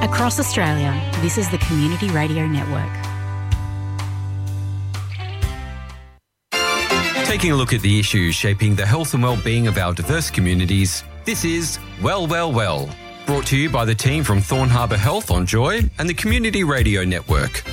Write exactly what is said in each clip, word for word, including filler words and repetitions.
Across Australia, this is the Community Radio Network. Taking a look at the issues shaping the health and well-being of our diverse communities, this is Well, Well, Well, brought to you by the team from Thorn Harbour Health on Joy and the Community Radio Network.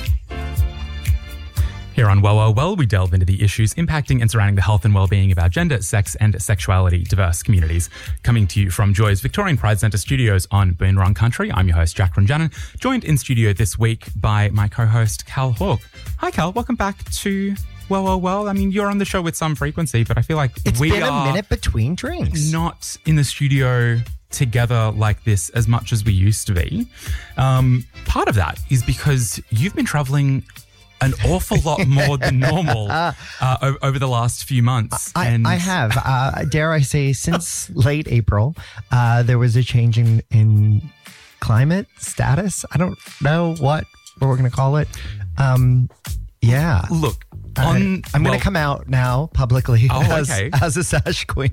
Here on Well, Well, Well, we delve into the issues impacting and surrounding the health and well-being of our gender, sex and sexuality diverse communities. Coming to you from Joy's Victorian Pride Centre studios on Boon Wurrung Country, I'm your host, Jack Runjanen, joined in studio this week by my co-host, Cal Hawke. Hi, Cal. Welcome back to Well, Well, Well. I mean, you're on the show with some frequency, but I feel like it's we been are a minute between drinks. Not in the studio together like this as much as we used to be. Um, part of that is because you've been travelling an awful lot more than normal uh, o- over the last few months. I, and I have. Uh, dare I say, since late April, uh, there was a change in, in climate status. I don't know what we're going to call it. Um, yeah. Look, on, on, I'm well, going to come out now publicly oh, as, okay. as a sash queen.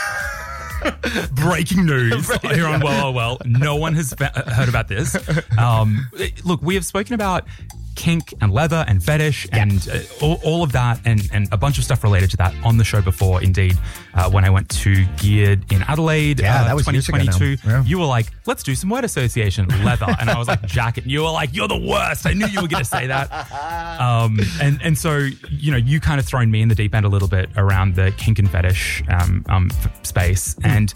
Breaking news here on Well, Well, Well. No one has fa- heard about this. Um, look, we have spoken about kink and leather and fetish yeah. and uh, all, all of that and, and a bunch of stuff related to that on the show before. Indeed, uh, when I went to Geared in Adelaide, yeah, uh, that was twenty twenty-two, yeah. you were like, let's do some word association, leather. And I was like, jacket. And you were like, you're the worst. I knew you were going to say that. Um, and, and so, you know, you kind of thrown me in the deep end a little bit around the kink and fetish um, um, f- space. And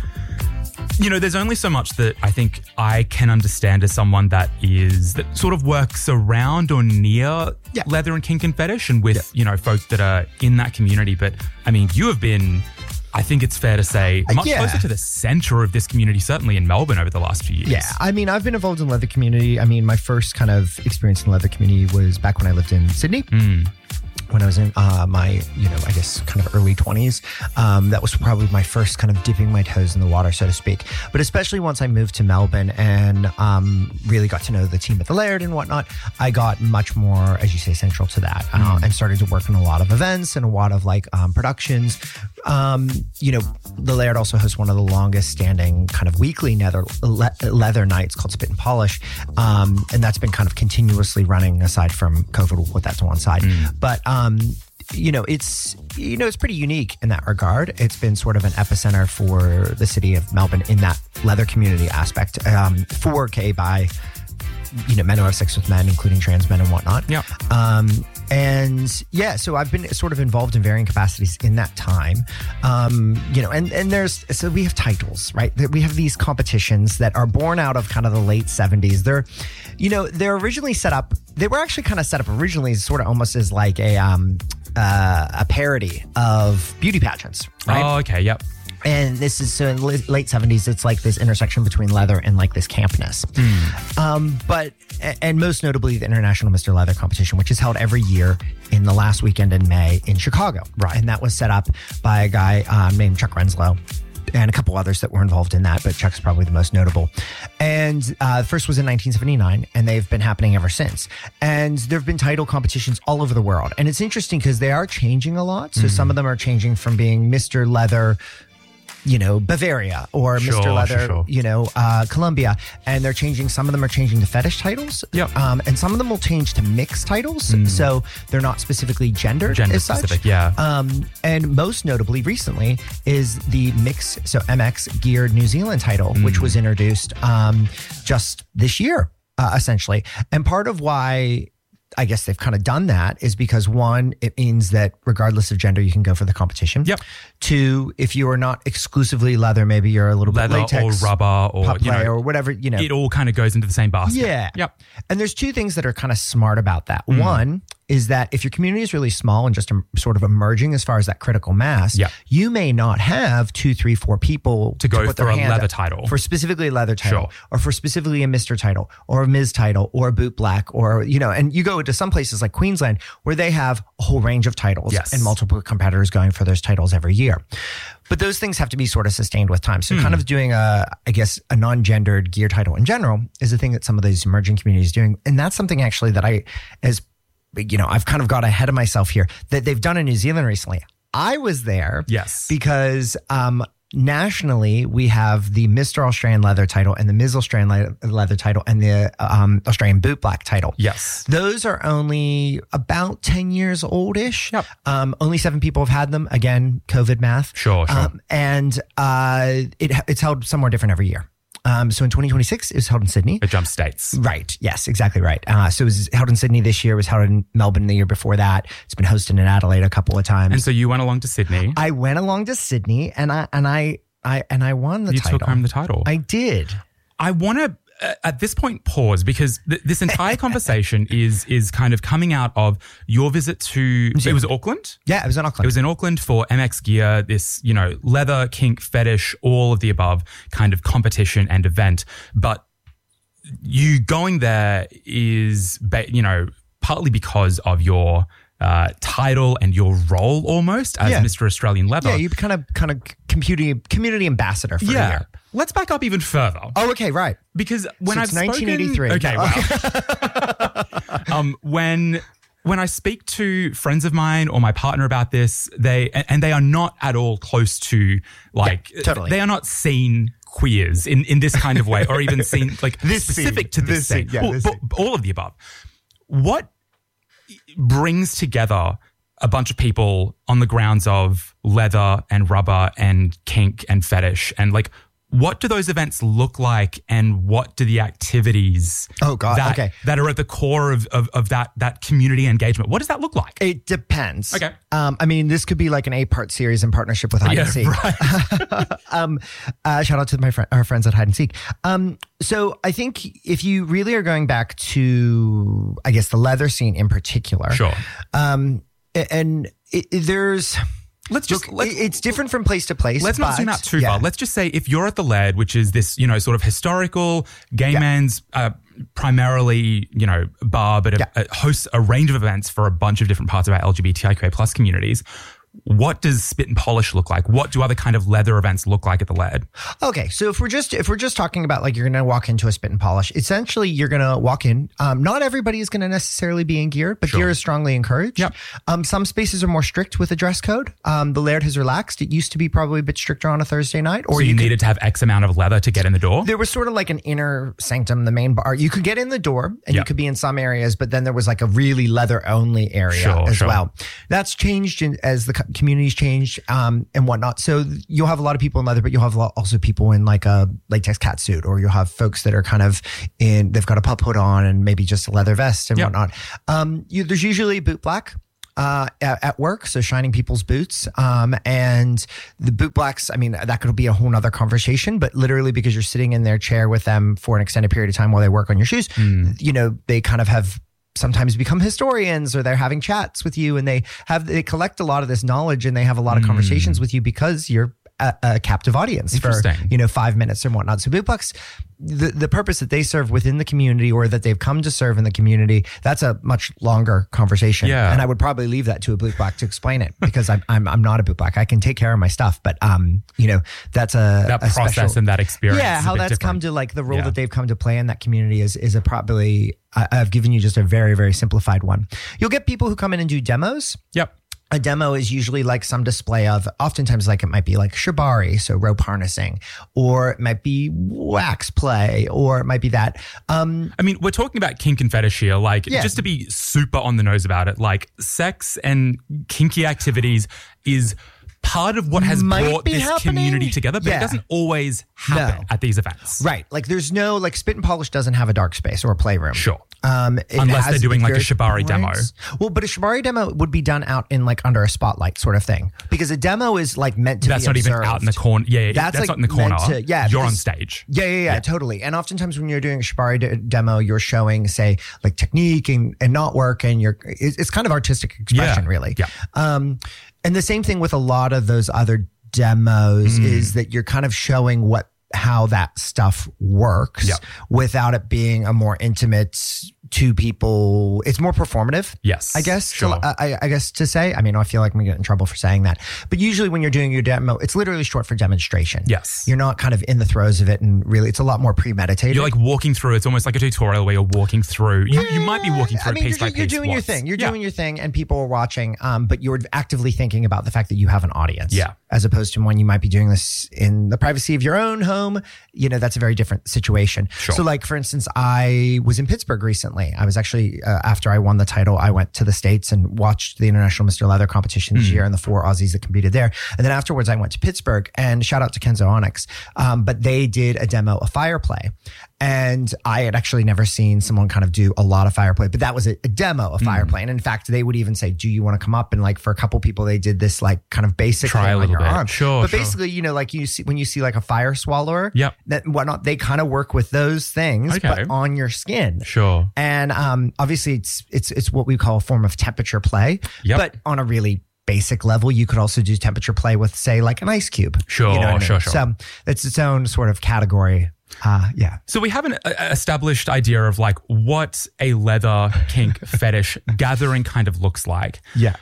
you know, there's only so much that I think I can understand as someone that is, that sort of works around or near yeah. leather and kink and fetish and with, yeah. you know, folk that are in that community. But I mean, you have been, I think it's fair to say, much yeah. closer to the center of this community, certainly in Melbourne over the last few years. Yeah, I mean, I've been involved in the leather community. I mean, my first kind of experience in the leather community was back when I lived in Sydney. Mm. When I was in uh, my, you know, I guess kind of early twenties. Um, that was probably my first kind of dipping my toes in the water, so to speak. But especially once I moved to Melbourne and um, really got to know the team at the Laird and whatnot, I got much more, as you say, central to that Mm. uh, and started to work on a lot of events and a lot of like um, productions. Um, you know, the Laird also hosts one of the longest standing kind of weekly leather, le- leather nights called Spit and Polish. Um, and that's been kind of continuously running aside from COVID. We'll put that to one side. Mm. But, um, you know, it's, you know, it's pretty unique in that regard. It's been sort of an epicenter for the city of Melbourne in that leather community aspect, um, for gay, bi, you know, men who have sex with men, including trans men and whatnot. Yeah. Um, and yeah, so I've been sort of involved in varying capacities in that time. Um, you know, and, and there's, so we have titles, right? We have these competitions that are born out of kind of the late seventies. They're, you know, they're originally set up, they were actually kind of set up originally sort of almost as like a, um, uh, a parody of beauty pageants, right? Oh, okay. Yep. And this is, so in the late seventies, it's like this intersection between leather and like this campness. Mm. Um, but, and most notably the International Mister Leather competition, which is held every year in the last weekend in May in Chicago. Right. And that was set up by a guy um, named Chuck Renslow and a couple others that were involved in that, but Chuck's probably the most notable. And uh, the first was in nineteen seventy-nine, and they've been happening ever since. And there have been title competitions all over the world. And it's interesting because they are changing a lot. So mm-hmm. some of them are changing from being Mister Leather, you know, Bavaria or sure, Mister Leather, sure, sure. you know, uh, Columbia. And they're changing, some of them are changing to fetish titles. Yep. Um, and some of them will change to mixed titles. Mm. So they're not specifically gendered Gender as specific, such. yeah. Um, and most notably recently is the mix, so M X Geared New Zealand title, mm. which was introduced um, just this year, uh, essentially. And part of why I guess they've kind of done that is because one, it means that regardless of gender, you can go for the competition. Yep. Two, if you are not exclusively leather, maybe you're a little leather bit latex or rubber or you know, or whatever, you know, it all kind of goes into the same basket. Yeah. Yep. And there's two things that are kind of smart about that. Mm. One is that if your community is really small and just um, sort of emerging as far as that critical mass, yep. you may not have two, three, four people to go to put for their a hand leather up title. For specifically a leather title, sure. or for specifically a Mister title, or a Miz title, or a boot black, or, you know, and you go to some places like Queensland where they have a whole range of titles yes. and multiple competitors going for those titles every year. But those things have to be sort of sustained with time. So mm. kind of doing a, I guess, a non-gendered gear title in general is a thing that some of these emerging communities are doing. And that's something actually that I, as you know, I've kind of got ahead of myself here, that they've done in New Zealand recently. I was there yes. because um, nationally, we have the Mister Australian Leather title and the Miz Australian Le- Leather title and the um, Australian Boot Black title. Yes. Those are only about ten years old-ish. Yep. Um, only seven people have had them. Again, COVID math. Sure, sure. Um, and uh, it, it's held somewhere different every year. Um, so in twenty twenty-six, it was held in Sydney. It jumps states. Right. Yes, exactly right. Uh, so it was held in Sydney this year. It was held in Melbourne the year before that. It's been hosted in Adelaide a couple of times. And so you went along to Sydney. I went along to Sydney and I and I, I and I won the you title. You took home the title. I did. I want to uh, at this point pause because th- this entire conversation is is kind of coming out of your visit to it was Auckland. Yeah, it was in Auckland. It was in Auckland for M X Gear, this, you know, leather, kink, fetish, all of the above kind of competition and event. But you going there is, ba- you know, partly because of your uh, title and your role almost as Yeah. Mister Australian Leather. Yeah, you kind of kind of community community ambassador for Yeah. a year. Let's back up even further. Oh, okay, right. Because when So I've it's nineteen eighty-three. Spoken, okay, wow. um, when when I speak to friends of mine or my partner about this, they and, and they are not at all close to like Yeah, totally. they are not seen queers in, in this kind of way, or even seen like This specific scene. to this, This scene, scene. yeah, Well, this but scene. all of the above. What brings together a bunch of people on the grounds of leather and rubber and kink and fetish, and like, what do those events look like, and what do the activities Oh, God, that, okay. that are at the core of, of, of that that community engagement? What does that look like? It depends. Okay. Um, I mean, this could be like an eight-part series in partnership with Hide and Seek. right. um, uh, shout out to my friend, our friends at Hide and Seek. Um, so I think if you really are going back to, I guess, the leather scene in particular. Sure. Um, a- and it, it- there's... Let's just Look, let's, it's different from place to place. Let's not but- zoom out too yeah. far. Let's just say if you're at the L E D, which is this, you know, sort of historical gay Yeah. man's uh, primarily, you know, bar, but Yeah. it, it hosts a range of events for a bunch of different parts of our L G B T I Q A plus communities. What does Spit and Polish look like? What do other kind of leather events look like at the L E D? Okay, so if we're just if we're just talking about like you're going to walk into a Spit and Polish, essentially you're going to walk in. Um, not everybody is going to necessarily be in gear, but Sure. gear is strongly encouraged. Yep. Um, some spaces are more strict with the dress code. Um, the Laird has relaxed. It used to be probably a bit stricter on a Thursday night, or So you, could- needed to have X amount of leather to get in the door? There was sort of like an inner sanctum, the main bar. You could get in the door and you Yep. could be in some areas, but then there was like a really leather only area Sure, as sure. well. That's changed in, as the co- community's changed um, and whatnot. So you'll have a lot of people in leather, but you'll have a lot, also people in like a latex cat suit, or you'll have folks that are kind of in, they've got a pup hood on and maybe just a leather vest and Yep. whatnot. Um, you, there's usually boot black. Uh, at, at work, so shining people's boots. Um, and the boot blacks, I mean, that could be a whole nother conversation, but literally because you're sitting in their chair with them for an extended period of time while they work on your shoes, you know, they kind of have sometimes become historians, or they're having chats with you, and they have, they collect a lot of this knowledge, and they have a lot of conversations with you because you're a, a captive audience for, Interesting. you know, five minutes and whatnot. So boot blacks, the, the purpose that they serve within the community, or that they've come to serve in the community, that's a much longer conversation. Yeah. And I would probably leave that to a boot black to explain it, because I'm, I'm, I'm not a boot black. I can take care of my stuff, but, um, you know, that's a, that a process special, and that experience. yeah, is a how bit that's come different. to like the role Yeah. that they've come to play in that community is, is a probably, I, I've given you just a very, very simplified one. You'll get people who come in and do demos. Yep. A demo is usually like some display of, oftentimes like it might be like shibari, so rope harnessing, or it might be wax play, or it might be that. Um, I mean, we're talking about kink and fetish here. Like, Yeah. just to be super on the nose about it, like sex and kinky activities is part of what has Might brought be this happening. community together, but Yeah. it doesn't always happen No. at these events. right. Like there's no, like Spit and Polish doesn't have a dark space or a playroom. Sure. Um, it Unless has- they're doing it's like a very shibari demo. points. Well, but a shibari demo would be done out in like under a spotlight sort of thing, because a demo is like meant to That's be not even observed. out in the corner. Yeah, yeah, That's, that's, like, not in the corner. meant to- yeah, You're on because- stage. Yeah, yeah, yeah, Yeah. totally. And oftentimes when you're doing a shibari de- demo, you're showing, say, like technique and, and not work, and you're it's, it's kind of artistic expression, Yeah, really. yeah. Um, and the same thing with a lot of those other demos Mm. is that you're kind of showing what how that stuff works Yeah. without it being a more intimate two people. It's more performative. Yes, I guess. sure. To, I, I guess to say. I mean, I feel like I'm gonna get in trouble for saying that. But usually, when you're doing your demo, it's literally short for demonstration. Yes. You're not kind of in the throes of it, and really, it's a lot more premeditated. You're like walking through. It's almost like a tutorial where you're walking through. You, you might be walking through I mean, piece you're, by you're piece. doing your once. thing. You're Yeah. doing your thing, and people are watching. Um, but you're actively thinking about the fact that you have an audience. Yeah. as opposed to when you might be doing this in the privacy of your own home. You know, that's a very different situation. Sure. So like, for instance, I was in Pittsburgh recently. I was actually, uh, after I won the title, I went to the States and watched the International Mister Leather competition this mm. year and the four Aussies that competed there. And then afterwards I went to Pittsburgh, and shout out to Kenzo Onyx. Um, but they did a demo of fire play. And I had actually never seen someone kind of do a lot of fire play, but that was a, a demo of fire mm. play. And in fact, they would even say, do you want to come up? And like for a couple people, they did this like kind of basic Try thing a on your bit. arm. Sure, but sure. basically, you know, like you see, when you see like a fire swallower, yep. that whatnot, they kind of work with those things, okay. but on your skin. Sure. And um, obviously it's, it's, it's what we call a form of temperature play, yep. but on a really basic level, you could also do temperature play with, say, like an ice cube. Sure, you know what I mean? sure, sure. So it's its own sort of category. Uh, yeah. So we have an uh, established idea of like what a leather kink fetish gathering kind of looks like. Yeah.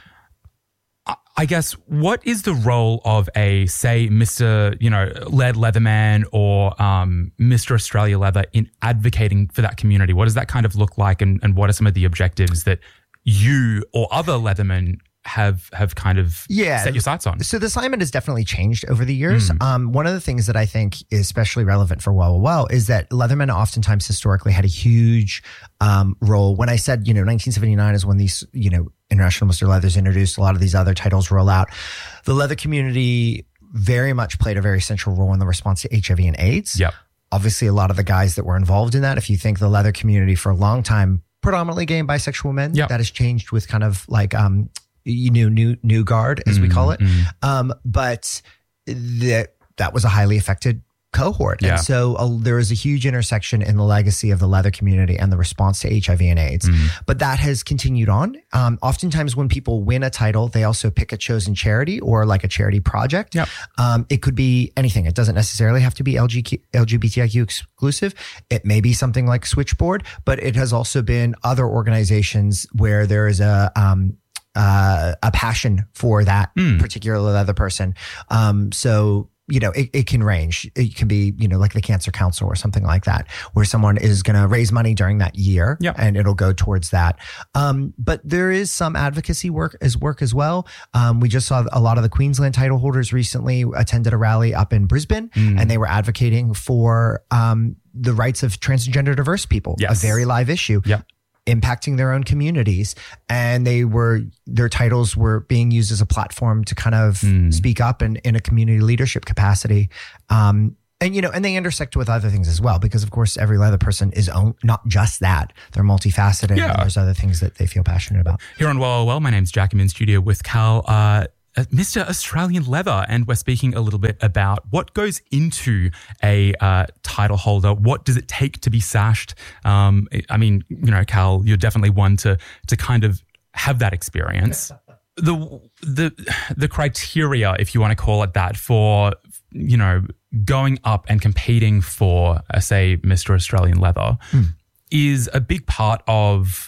I, I guess what is the role of a, say, Mister you know, Lead Leatherman or um, Mister Australia Leather in advocating for that community? What does that kind of look like, and, and what are some of the objectives that you or other Leathermen have have kind of yeah. set your sights on? So the assignment has definitely changed over the years. Mm. Um, one of the things that I think is especially relevant for Well Well Well is that Leathermen oftentimes historically had a huge um, role. When I said, you know, nineteen seventy-nine is when these, you know, International Mister Leathers introduced, a lot of these other titles roll out. The leather community very much played a very central role in the response to H I V and AIDS. Yep. Obviously, a lot of the guys that were involved in that, if you think the leather community for a long time, predominantly gay and bisexual men, yep. that has changed with kind of like, um, you know, new, new guard, as mm, we call it. Mm. Um, but that, that was a highly affected cohort. Yeah. And so uh, there is a huge intersection in the legacy of the leather community and the response to H I V and AIDS. Mm. But that has continued on. Um, oftentimes when people win a title, they also pick a chosen charity or like a charity project. Yep. Um, it could be anything. It doesn't necessarily have to be L G B T I Q exclusive. It may be something like Switchboard, but it has also been other organizations where there is a, um, uh, a passion for that mm. particular leather person. Um, so, you know, it, it can range. It can be, you know, like the Cancer Council or something like that, where someone is going to raise money during that year yep. and it'll go towards that. Um, but there is some advocacy work as work as well. Um, we just saw a lot of the Queensland title holders recently attended a rally up in Brisbane mm. and they were advocating for, um, the rights of transgender diverse people, yes. a very live issue. Yep. Impacting their own communities, and they were their titles were being used as a platform to kind of mm. speak up in, in a community leadership capacity. Um, and you know, and they intersect with other things as well, because of course every leather person is own, not just that; they're multifaceted. Yeah. And there's other things that they feel passionate about. Here on Well Well Well, my name's Jack. I'm in studio with Cal. Uh, Mister Australian Leather, and we're speaking a little bit about what goes into a uh, title holder. What does it take to be sashed? Um, I mean, you know, Cal, you're definitely one to to kind of have that experience. The the the criteria, if you want to call it that, for you know going up and competing for, uh, say, Mister Australian Leather, mm. is a big part of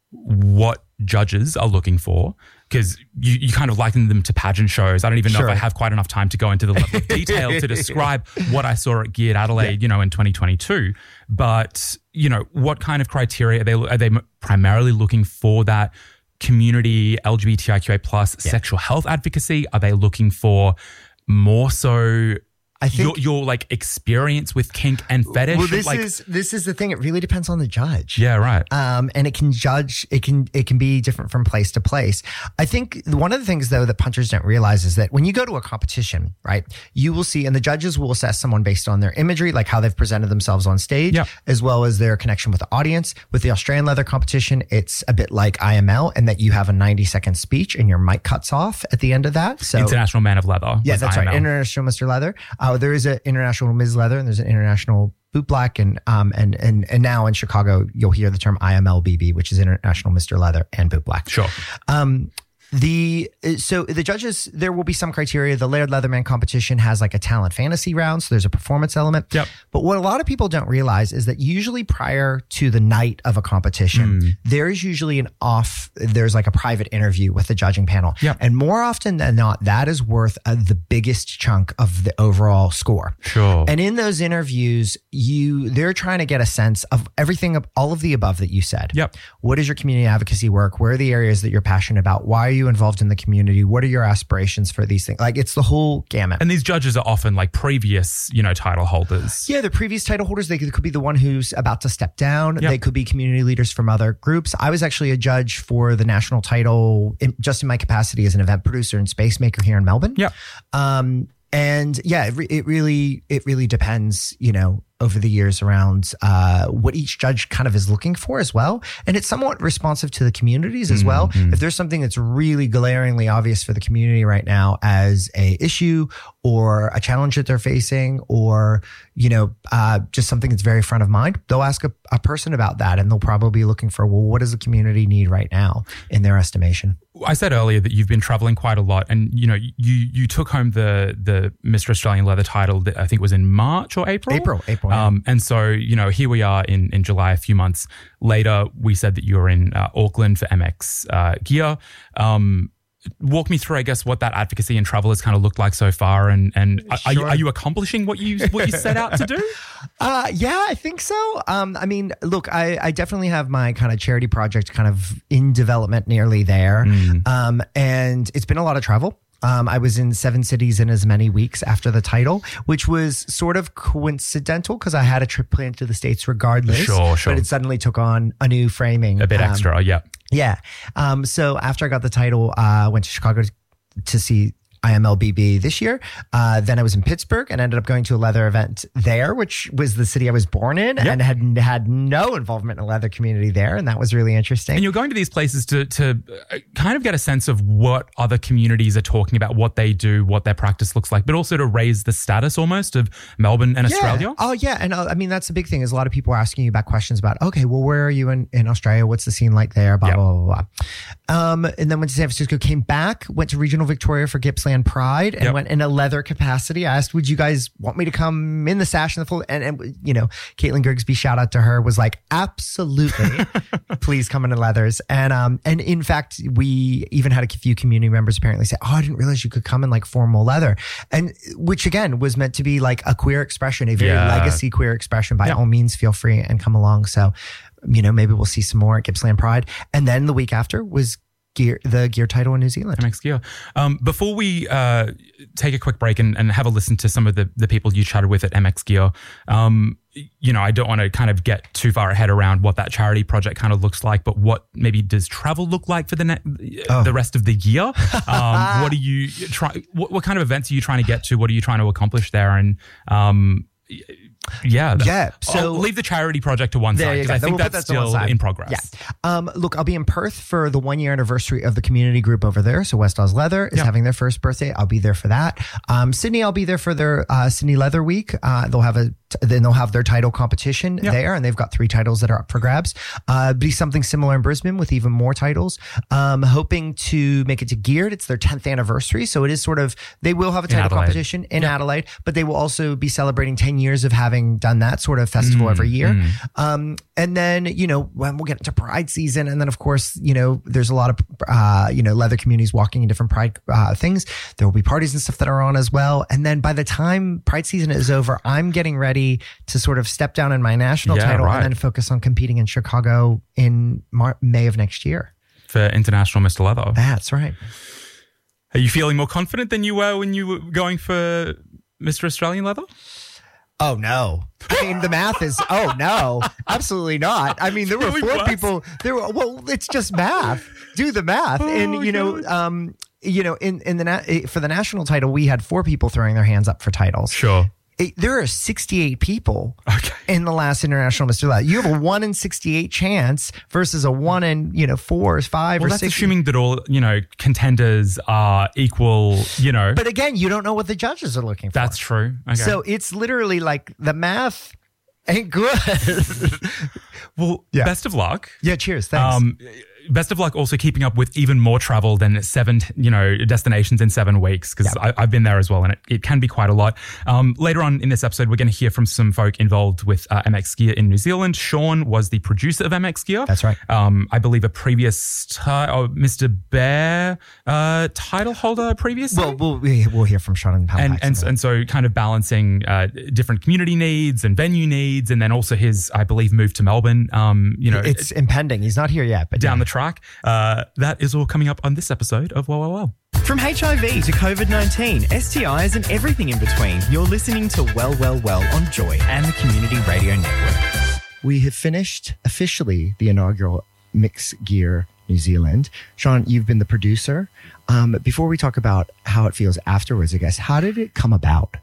what judges are looking for. Because you, you kind of liken them to pageant shows. I don't even know sure. if I have quite enough time to go into the level of detail to describe what I saw at Geared Adelaide, yeah. you know, in twenty twenty-two. But, you know, what kind of criteria are they, are they primarily looking for? That community, L G B T I Q A plus, yeah. sexual health advocacy? Are they looking for more so I think your, your like experience with kink and fetish? Well, this like, is this is the thing. It really depends on the judge. Yeah, right. Um, and it can judge. It can it can be different from place to place. I think one of the things though that punchers don't realize is that when you go to a competition, right, you will see, and the judges will assess someone based on their imagery, like how they've presented themselves on stage, yep. as well as their connection with the audience. With the Australian Leather competition, it's a bit like I M L, in that you have a ninety second speech and your mic cuts off at the end of that. So International Man of Leather. Yeah, that's I M L. right. International Mister Leather. Uh, there is an International Miz Leather, and there's an International Boot Black, and um and and and now in Chicago you'll hear the term I M L B B, which is International Mister Leather and Boot Black. Sure. Um, The so the judges, there will be some criteria. The Laird Leatherman competition has like a talent fantasy round, so there's a performance element. Yep. But what a lot of people don't realize is that usually prior to the night of a competition, mm. there's usually an off. There's like a private interview with the judging panel. Yep. And more often than not, that is worth uh, the biggest chunk of the overall score. Sure. And in those interviews, you they're trying to get a sense of everything, all of the above that you said. Yep. What is your community advocacy work? Where are the areas that you're passionate about? Why are you you involved in the community? What are your aspirations for these things? Like, it's the whole gamut. And these judges are often like previous, you know, title holders. Yeah, the previous title holders. They could, could be the one who's about to step down. Yep. They could be community leaders from other groups. I was actually a judge for the national title in, just in my capacity as an event producer and space maker here in Melbourne. Yeah. Um, and yeah, it, re- it really, it really depends, you know, over the years around uh, what each judge kind of is looking for as well. And it's somewhat responsive to the communities as well. Mm-hmm. If there's something that's really glaringly obvious for the community right now as a issue or a challenge that they're facing, or, you know, uh, just something that's very front of mind, they'll ask a, a person about that, and they'll probably be looking for, well, what does the community need right now in their estimation? I said earlier that you've been traveling quite a lot, and you know, you you took home the the Mister Australian Leather title that I think was in March or April. April, April. Yeah. Um, and so, you know, here we are in in July. A few months later, we said that you were in uh, Auckland for M X uh, Gear. Um, walk me through, I guess, what that advocacy and travel has kind of looked like so far, and and Sure. are, you, are you accomplishing what you what you set out to do? Uh, yeah, I think so. Um, I mean, look, I, I definitely have my kind of charity project kind of in development, nearly there. Mm. Um, and it's been a lot of travel. Um, I was in seven cities in as many weeks after the title, which was sort of coincidental because I had a trip planned to the States regardless. Sure, sure. But it suddenly took on a new framing. A bit Um, extra, yeah. Yeah. Um, so after I got the title, I uh, went to Chicago to, to see I M L B B this year. Uh, then I was in Pittsburgh and ended up going to a leather event there, which was the city I was born in, Yep. and had had no involvement in the leather community there. And that was really interesting. And you're going to these places to to uh, kind of get a sense of what other communities are talking about, what they do, what their practice looks like, but also to raise the status almost of Melbourne and Yeah. Australia. Oh, yeah. And uh, I mean, that's the big thing is a lot of people are asking you about questions about, okay, well, where are you in, in Australia? What's the scene like there? Blah, Yep. blah, blah, blah. Um, and then went to San Francisco, came back, went to Regional Victoria for Gippsland Pride, and Yep. went in a leather capacity. I asked, would you guys want me to come in the sash and the full? And, and you know, Caitlin Grigsby, shout out to her, was like, absolutely, please come into leathers. And um, and in fact, we even had a few community members apparently say, oh, I didn't realize you could come in like formal leather. And which again was meant to be like a queer expression, a very Yeah. legacy queer expression. By Yeah. all means, feel free and come along. So, you know, maybe we'll see some more at Gippsland Pride. And then the week after was Gear, the gear title in New Zealand. M X Gear. Um, before we uh, take a quick break and, and have a listen to some of the, the people you chatted with at M X Gear, um, you know, I don't want to kind of get too far ahead around what that charity project kind of looks like, but what maybe does travel look like for the ne- Oh. the rest of the year? Um, what are you try? What, what kind of events are you trying to get to? What are you trying to accomplish there? And um, yeah, Yeah, so- I'll leave the charity project to one There side you because go. I Then think we'll put that's that to one still side. in progress. Yeah. Um, look, I'll be in Perth for the one year anniversary of the community group over there. So West Oz Leather is Yeah. having their first birthday. I'll be there for that. Um, Sydney, I'll be there for their uh, Sydney Leather Week. Uh, they'll have a then they'll have their title competition Yeah. there, and they've got three titles that are up for grabs. Uh, be something similar in Brisbane with even more titles. Um, hoping to make it to Geared. It's their tenth anniversary, so it is sort of they will have a title Adelaide. competition in Adelaide, but they will also be celebrating ten years of having done that sort of festival every year. Um, and then, you know, when we'll get into Pride season. And then, of course, you know, there's a lot of, uh, you know, leather communities walking in different Pride uh, things. There will be parties and stuff that are on as well. And then by the time Pride season is over, I'm getting ready to sort of step down in my national Yeah, title right. and then focus on competing in Chicago in Mar- May of next year. For International Mister Leather. That's right. Are you feeling more confident than you were when you were going for Mister Australian Leather? Oh, no. I mean, the math is, oh, no, absolutely not. I mean, there were Really four what? people. There were, well, it's just math. Do the math. Oh, and, you know, God. um, you know, in, in the, na- for the national title, we had four people throwing their hands up for titles. Sure. It, there are sixty-eight people Okay. in the last International Mister Leather. You have a one in sixty-eight chance versus a one in, you know, four or five Well, or that's six. assuming that all, you know, contenders are equal, you know. But again, you don't know what the judges are looking for. That's true. Okay. So it's literally like the math ain't good. well, Yeah. best of luck. Yeah, cheers. Thanks. Um, best of luck also keeping up with even more travel than seven, you know, destinations in seven weeks because Yeah. I've been there as well and it, it can be quite a lot. Um, later on in this episode, we're going to hear from some folk involved with uh, M X Gear in New Zealand. Sean was the producer of M X Gear. That's right. Um, I believe a previous, ti- oh, Mister Bear uh, title holder previously. Well, we'll we- we'll hear from Sean and Pal. and and, and so kind of balancing uh, different community needs and venue needs, and then also his, I believe, move to Melbourne. Um, you know, it's impending. He's not here yet, but down yeah. the track. Uh, that is all coming up on this episode of Well, Well, Well. From H I V to COVID nineteen, S T Is and everything in between, you're listening to Well, Well, Well on Joy and the Community Radio Network. We have finished officially the inaugural Mix Gear New Zealand. Sean, you've been the producer. Um, before we talk about how it feels afterwards, I guess, how did it come about?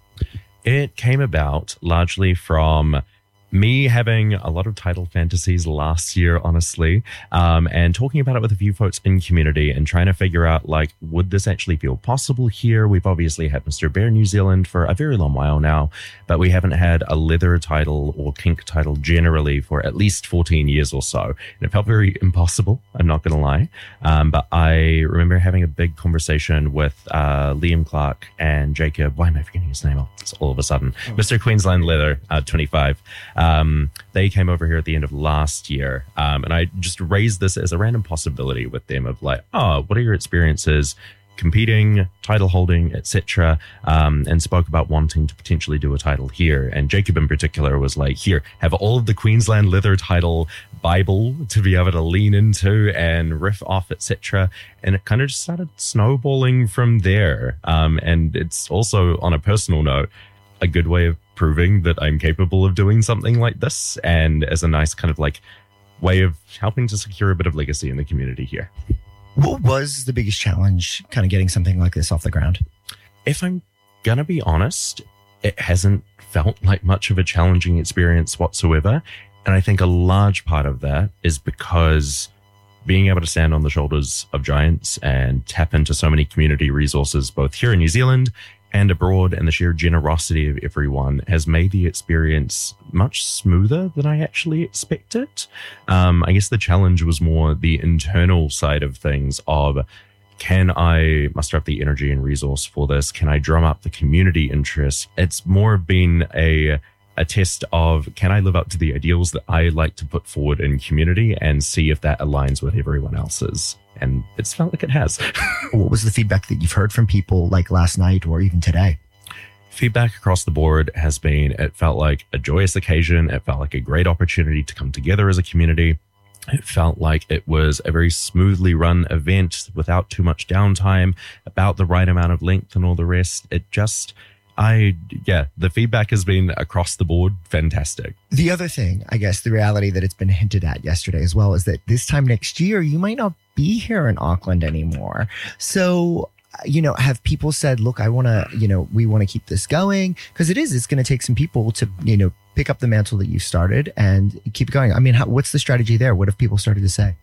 It came about largely from me having a lot of title fantasies last year, honestly, um, and talking about it with a few folks in community and trying to figure out, like, would this actually feel possible here? We've obviously had Mister Bear New Zealand for a very long while now, but we haven't had a leather title or kink title generally for at least fourteen years or so. And it felt very impossible, I'm not going to lie. Um, but I remember having a big conversation with uh, Liam Clark and Jacob. Why am I forgetting his name? Oh, it's all of a sudden. Oh. Mister Queensland Leather, uh, twenty-five. Um, they came over here at the end of last year, um, and I just raised this as a random possibility with them of like, oh, what are your experiences competing, title holding, et cetera, um, and spoke about wanting to potentially do a title here. And Jacob in particular was like, here, have all of the Queensland Leather title Bible to be able to lean into and riff off, et cetera. And it kind of just started snowballing from there. Um, and it's also, on a personal note, a good way of proving that I'm capable of doing something like this, and as a nice kind of like way of helping to secure a bit of legacy in the community here. What was the biggest challenge kind of getting something like this off the ground? If I'm gonna be honest, it hasn't felt like much of a challenging experience whatsoever. And I think a large part of that is because being able to stand on the shoulders of giants and tap into so many community resources, both here in New Zealand and abroad, and the sheer generosity of everyone has made the experience much smoother than I actually expected. Um, I guess the challenge was more the internal side of things of, can I muster up the energy and resource for this? Can I drum up the community interest? It's more been a a test of, can I live up to the ideals that I like to put forward in community and see if that aligns with everyone else's. And it's felt like it has. What was the feedback that you've heard from people like last night or even today? Feedback across the board has been, it felt like a joyous occasion. It felt like a great opportunity to come together as a community. It felt like it was a very smoothly run event without too much downtime, about the right amount of length and all the rest. It just... I, yeah, the feedback has been across the board fantastic. The other thing, I guess, the reality that it's been hinted at yesterday as well is that this time next year, you might not be here in Auckland anymore. So, you know, have people said, look, I want to, you know, we want to keep this going? Because it is, it's going to take some people to, you know, pick up the mantle that you started and keep it going. I mean, how, what's the strategy there? What have people started to say?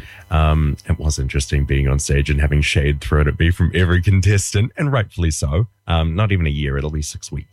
Um, it was interesting being on stage and having shade thrown at me from every contestant, and rightfully so. Um, not even a year, it'll be six weeks.